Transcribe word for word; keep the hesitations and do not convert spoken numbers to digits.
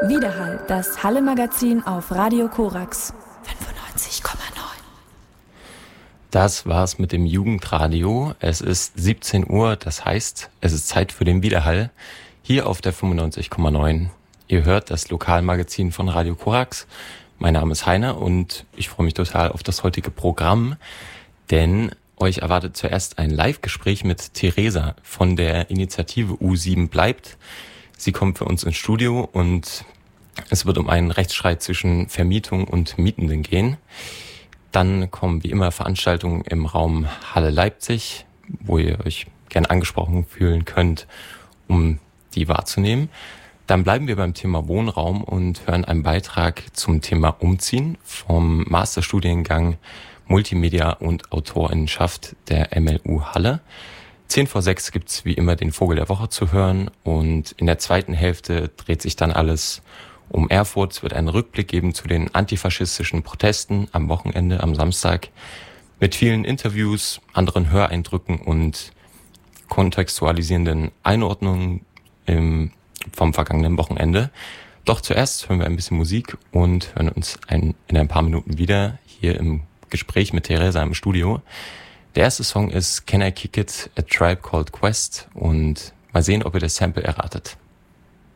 Widerhall, das Halle-Magazin auf Radio Korax fünfundneunzig Komma neun. Das war's mit dem Jugendradio. Es ist siebzehn Uhr, das heißt, es ist Zeit für den Widerhall hier auf der fünfundneunzig Komma neun. Ihr hört das Lokalmagazin von Radio Korax. Mein Name ist Heiner und ich freue mich total auf das heutige Programm, denn euch erwartet zuerst ein Live-Gespräch mit Theresa von der Initiative U sieben bleibt. Sie kommt für uns ins Studio und es wird um einen Rechtsstreit zwischen Vermietung und Mietenden gehen. Dann kommen wie immer Veranstaltungen im Raum Halle Leipzig, wo ihr euch gerne angesprochen fühlen könnt, um die wahrzunehmen. Dann bleiben wir beim Thema Wohnraum und hören einen Beitrag zum Thema Umziehen vom Masterstudiengang Multimedia und Autorinnenschaft der M L U Halle. Zehn vor sechs gibt's wie immer den Vogel der Woche zu hören und in der zweiten Hälfte dreht sich dann alles um Erfurt. Es wird einen Rückblick geben zu den antifaschistischen Protesten am Wochenende, am Samstag, mit vielen Interviews, anderen Höreindrücken und kontextualisierenden Einordnungen im, vom vergangenen Wochenende. Doch zuerst hören wir ein bisschen Musik und hören uns ein, in ein paar Minuten wieder hier im Gespräch mit Theresa im Studio. Der erste Song ist Can I Kick It? A Tribe Called Quest und mal sehen, ob ihr das Sample erratet.